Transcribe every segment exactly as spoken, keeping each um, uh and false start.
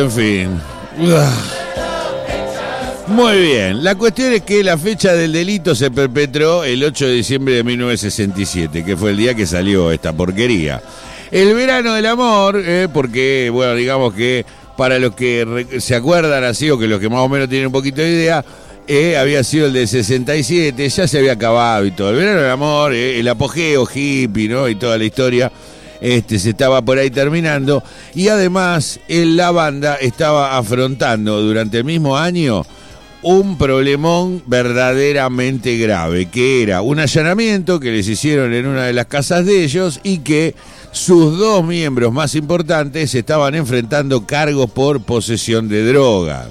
En fin. Muy bien. La cuestión es que la fecha del delito se perpetró el ocho de diciembre de mil novecientos sesenta y siete, que fue el día que salió esta porquería. El verano del amor, eh, porque, bueno, digamos que para los que re- se acuerdan así, o que los que más o menos tienen un poquito de idea, eh, había sido el de sesenta y siete, ya se había acabado y todo. El verano del amor, eh, el apogeo hippie, ¿no? Y toda la historia. Este, se estaba por ahí terminando, y además en la banda estaba afrontando durante el mismo año un problemón verdaderamente grave, que era un allanamiento que les hicieron en una de las casas de ellos y que sus dos miembros más importantes estaban enfrentando cargos por posesión de droga.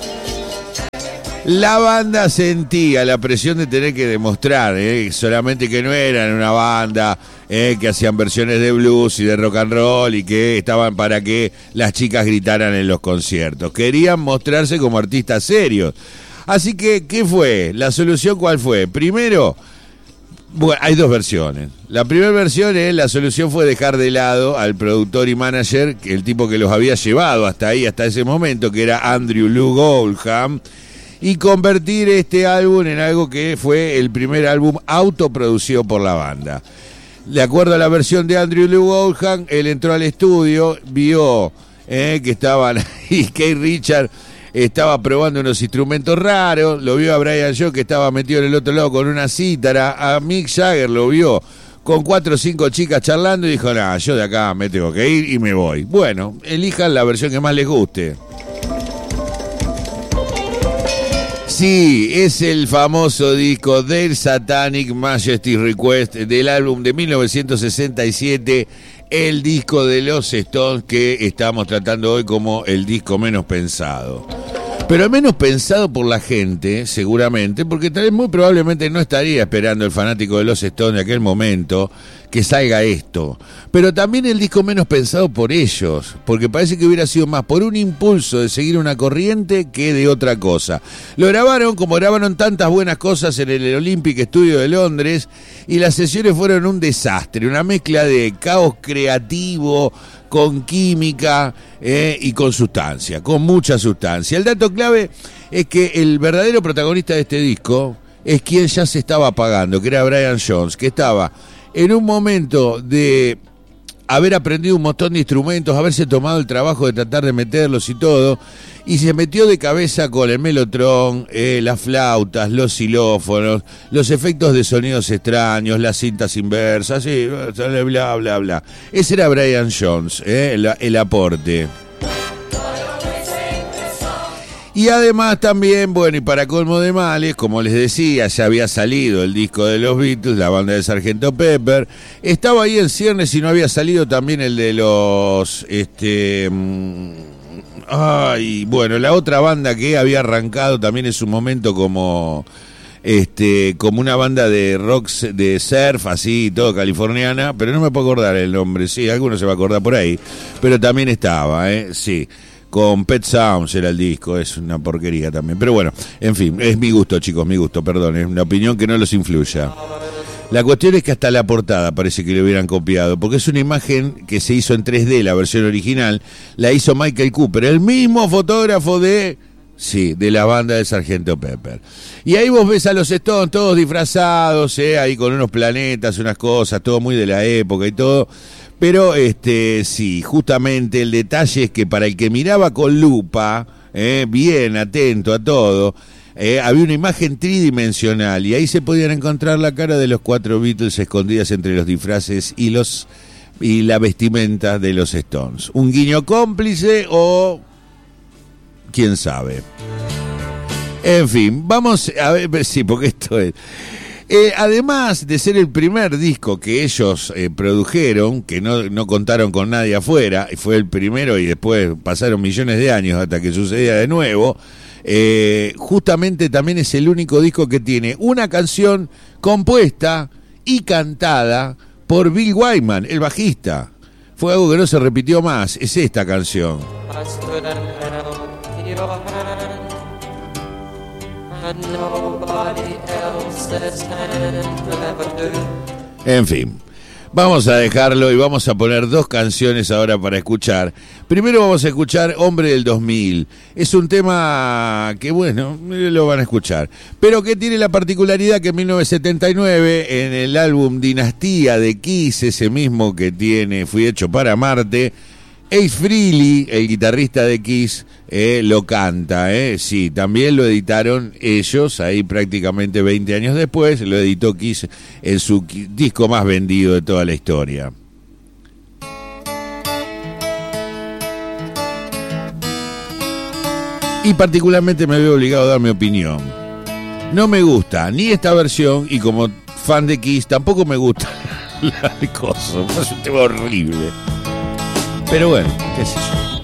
La banda sentía la presión de tener que demostrar, eh, solamente que no eran una banda eh, que hacían versiones de blues y de rock and roll y que estaban para que las chicas gritaran en los conciertos. Querían mostrarse como artistas serios. Así que, ¿qué fue? ¿La solución cuál fue? Primero, bueno, hay dos versiones. La primera versión es, la solución fue dejar de lado al productor y manager, el tipo que los había llevado hasta ahí, hasta ese momento, que era Andrew Lou Goldham, y convertir este álbum en algo que fue el primer álbum autoproducido por la banda. De acuerdo a la versión de Andrew Lou Goldham, él entró al estudio, vio eh, que estaban ahí, Keith Richards estaba probando unos instrumentos raros, lo vio a Brian Jones que estaba metido en el otro lado con una cítara, a Mick Jagger lo vio con cuatro o cinco chicas charlando y dijo, nada, yo de acá me tengo que ir y me voy. Bueno, elijan la versión que más les guste. Sí, es el famoso disco del Satanic Majesty Request del álbum de mil novecientos sesenta y siete, el disco de los Stones que estamos tratando hoy como el disco menos pensado. Pero menos pensado por la gente, seguramente, porque tal vez muy probablemente no estaría esperando el fanático de los Stones de aquel momento que salga esto. Pero también el disco menos pensado por ellos, porque parece que hubiera sido más por un impulso de seguir una corriente que de otra cosa. Lo grabaron como grabaron tantas buenas cosas en el Olympic Studio de Londres, y las sesiones fueron un desastre, una mezcla de caos creativo con química eh, y con sustancia, con mucha sustancia. El dato clave es que el verdadero protagonista de este disco es quien ya se estaba apagando, que era Brian Jones, que estaba en un momento de haber aprendido un montón de instrumentos, haberse tomado el trabajo de tratar de meterlos y todo, y se metió de cabeza con el melotron, eh, las flautas, los xilófonos, los efectos de sonidos extraños, las cintas inversas, y bla, bla, bla. Ese era Brian Jones, eh, el, el aporte. Y además también, bueno, y para colmo de males, como les decía, ya había salido el disco de los Beatles, la banda de sargento Pepper, estaba ahí en ciernes y no había salido también el de los, este, ay, bueno, la otra banda que había arrancado también en su momento como, este, como una banda de rock, de surf, así, todo californiana, pero no me puedo acordar el nombre, sí, alguno se va a acordar por ahí, pero también estaba, eh, sí. Con Pet Sounds era el disco, es una porquería también. Pero bueno, en fin, es mi gusto, chicos, mi gusto, perdón, es una opinión que no los influya. La cuestión es que hasta la portada parece que le hubieran copiado, porque es una imagen que se hizo en tres D, la versión original, la hizo Michael Cooper, el mismo fotógrafo de, sí, de la banda de sargento Pepper. Y ahí vos ves a los Stones todos disfrazados, eh, ahí con unos planetas, unas cosas, todo muy de la época y todo. Pero este sí, justamente el detalle es que para el que miraba con lupa, eh, bien atento a todo, eh, había una imagen tridimensional y ahí se podían encontrar la cara de los cuatro Beatles escondidas entre los disfraces y los y la vestimenta de los Stones. Un guiño cómplice o quién sabe. En fin, vamos a ver, sí, porque esto es... Eh, además de ser el primer disco que ellos eh, produjeron, que no, no contaron con nadie afuera, fue el primero y después pasaron millones de años hasta que sucedía de nuevo, eh, justamente también es el único disco que tiene una canción compuesta y cantada por Bill Wyman, el bajista. Fue algo que no se repitió más, es esta canción. En fin, Vamos a dejarlo y vamos a poner dos canciones ahora para escuchar. Primero vamos a escuchar Hombre del dos mil. Es un tema que, bueno, lo van a escuchar, pero que tiene la particularidad que en mil novecientos setenta y nueve, en el álbum Dinastía de Kiss, ese mismo que tiene Fui hecho para Marte, Ace Frehley, el guitarrista de Kiss, eh, lo canta, eh. Sí, también lo editaron ellos, ahí prácticamente veinte años después, lo editó Kiss en su disco más vendido de toda la historia. Y particularmente me veo obligado a dar mi opinión. No me gusta ni esta versión, y como fan de Kiss tampoco me gusta la de Coso, es un tema horrible. Pero bueno, qué sé yo.